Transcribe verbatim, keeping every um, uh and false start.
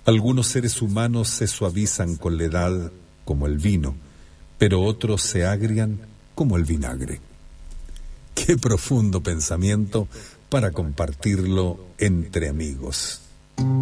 Algunos seres humanos se suavizan con la edad como el vino, pero otros se agrian como el vinagre. Qué profundo pensamiento para compartirlo entre amigos.